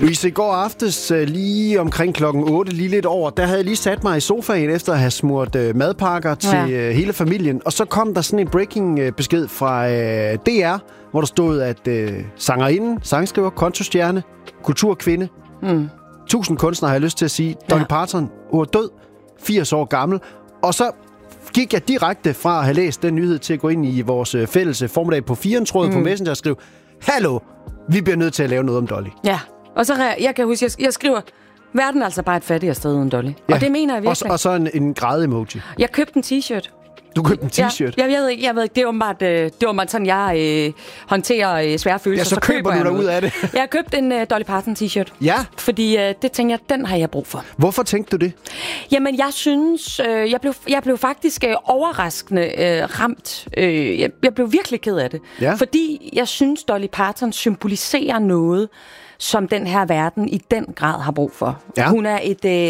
Louise, i går aftes lige omkring klokken 8, lige lidt over, der havde jeg lige sat mig i sofaen efter at have smurt madpakker til hele familien. Og så kom der sådan en breaking-besked fra DR, hvor der stod, at sangerinden, sangskriver, kontostjerne, kulturkvinde, 1000 kunstnere har jeg lyst til at sige, Dolly Parton, hun er død, 80 år gammel. Og så gik jeg direkte fra at have læst den nyhed til at gå ind i vores fælles formiddag på 4-tråd på Messenger og skrive, hallo, vi bliver nødt til at lave noget om Dolly. Ja, og så jeg kan huske, jeg skriver, verden er altså bare et fattigere sted uden Dolly. Ja. Og det mener jeg virkelig. Og så en græde-emoji. Jeg købte en t-shirt. Du købte en t-shirt? Ja, jeg ved ikke, det var bare sådan, jeg håndterer svære følelser. Ja, så køber du dig ud af det. Jeg har købt en Dolly Parton t-shirt. Ja? Fordi det tænker jeg, den har jeg brug for. Hvorfor tænkte du det? Jamen, jeg synes, jeg blev faktisk overraskende ramt. Jeg blev virkelig ked af det. Ja? Fordi jeg synes, Dolly Parton symboliserer noget, som den her verden i den grad har brug for. Ja. Hun er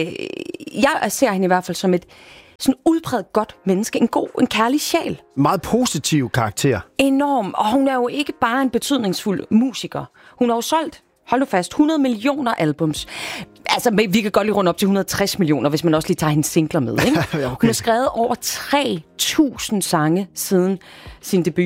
jeg ser hende i hvert fald som et sådan udpræget godt menneske. En kærlig sjæl. Meget positiv karakter. Enorm. Og hun er jo ikke bare en betydningsfuld musiker. Hun har jo solgt, hold nu fast, 100 millioner albums. Altså, vi kan godt lige runde op til 160 millioner, hvis man også lige tager hendes singler med. Ikke? Ja, okay. Hun har skrevet over 3.000 sange siden sin debut i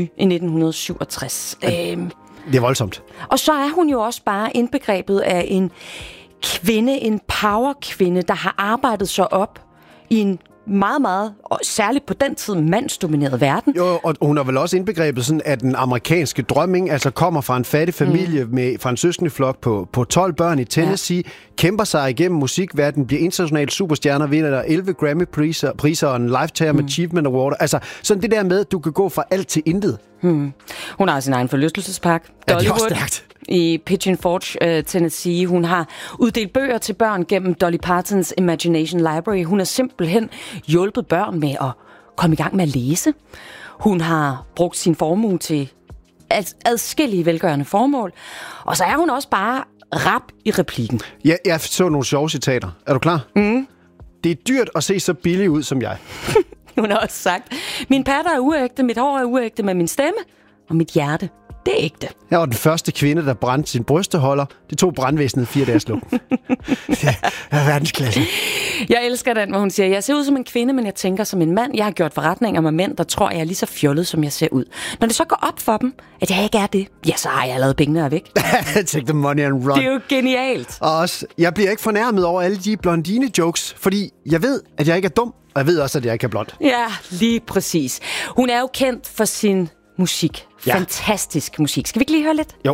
1967. Det er voldsomt. Og så er hun jo også bare indbegrebet af en kvinde, en powerkvinde, der har arbejdet sig op i en meget, meget, og særligt på den tid, mandsdomineret verden. Jo, og hun er vel også indbegrebet sådan, at den amerikanske drøm, altså kommer fra en fattig familie fra en søskendeflok på 12 børn i Tennessee, kæmper sig igennem musikverdenen, bliver international superstjerner, vinder der 11 Grammy-priser og en Lifetime Achievement Award. Altså sådan det der med, at du kan gå fra alt til intet. Hun har sin egen forlystelsespark, Dollywood, i Pigeon Forge, Tennessee. Hun har uddelt bøger til børn gennem Dolly Partons Imagination Library. Hun har simpelthen hjulpet børn med at komme i gang med at læse. Hun har brugt sin formue til adskillige velgørende formål. Og så er hun også bare rap i replikken. Ja, jeg så nogle sjove citater. Er du klar? Det er dyrt at se så billig ud som jeg. Hun har også sagt, min patter er uægte, mit hår er uægte, med min stemme og mit hjerte, det er ægte. Jeg var den første kvinde, der brændte sin brysteholder. Det tog brandvæsenet 4 dages lukken. Det er verdensklasse. Jeg elsker den, hvor hun siger, jeg ser ud som en kvinde, men jeg tænker som en mand. Jeg har gjort forretninger med mænd, der tror, jeg er lige så fjollet, som jeg ser ud. Når det så går op for dem, at jeg ikke er det, ja, så har jeg lavet pengene af væk. Take the money and run. Det er jo genialt. Og også, jeg bliver ikke fornærmet over alle de blondine-jokes, fordi jeg ved, at jeg ikke er dum, og jeg ved også, at jeg ikke er blond. Ja, lige præcis. Hun er jo kendt for sin musik. Fantastisk musik. Skal vi ikke lige høre lidt? Jo.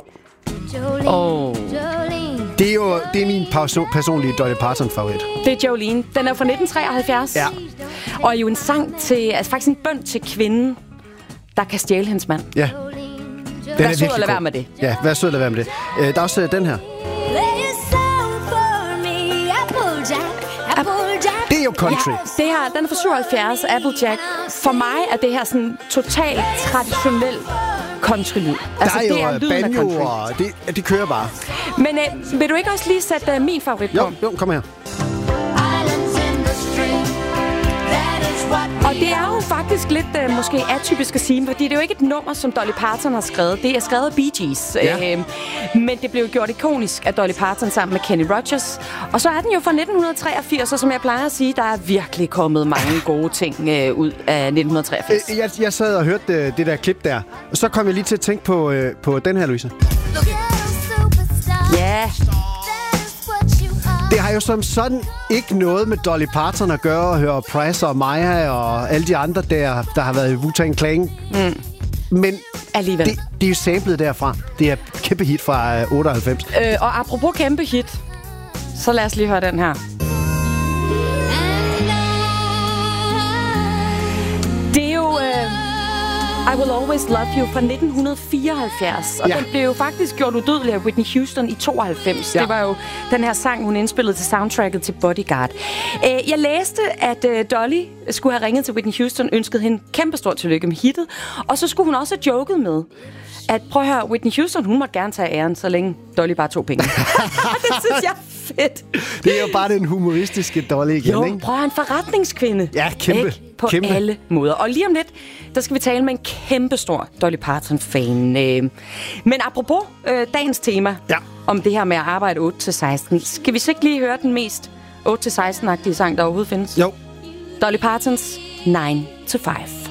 Det er min personlige Dolly Parton-favorit. Det er Jolene. Den er fra 1973. Ja. Og er jo en sang til, altså faktisk en bøn til kvinden, der kan stjæle hendes mand. Ja. Vær sød at lade være med det. Ja, vær sød at lade være med det. Der er også den her. Det er jo country. Ja, den er fra 77, Applejack. For mig er det her sådan totalt traditionel countrylyd. Altså, der er jo banjo, og det kører bare. Men vil du ikke også lige sætte min favorit på? Jo, kom her. Og det er jo faktisk lidt måske atypisk at sige, fordi det er jo ikke et nummer, som Dolly Parton har skrevet. Det er skrevet af Bee Gees. Ja. Men det blev gjort ikonisk af Dolly Parton sammen med Kenny Rogers. Og så er den jo fra 1983, og som jeg plejer at sige, der er virkelig kommet mange gode ting ud af 1983. Jeg sad og hørte det der klip der, og så kom jeg lige til at tænke på den her, Louise. Ja. Det har jo som sådan ikke noget med Dolly Parton at gøre, at høre Price og Maya og alle de andre der har været i Wu-Tang Clan. Men alligevel. Det er jo samlet derfra. Det er et kæmpe hit fra 98. Og apropos kæmpe hit, så lad os lige høre den her. Det er jo I Will Always Love You fra 1974. Og den blev jo faktisk gjort udødelig af Whitney Houston i 92. Ja. Det var jo den her sang, hun indspillede til soundtracket til Bodyguard. Jeg læste, at Dolly skulle have ringet til Whitney Houston, ønskede hende kæmpestort tillykke med hittet. Og så skulle hun også have joket med, at prøv at høre, Whitney Houston, hun må gerne tage æren, så længe Dolly bare tog penge. Det synes jeg er fedt. Det er jo bare den humoristiske Dolly igen, jo, ikke? prøv at en forretningskvinde. Ja, kæmpe. Ikke? På alle måder. Og lige om lidt, der skal vi tale med en kæmpestor Dolly Parton-fan. Men apropos dagens tema. Ja. om det her med at arbejde 8-16. Skal vi så ikke lige høre den mest 8-16-agtige sang, der overhovedet findes? Jo. Dolly Partons 9 to 5.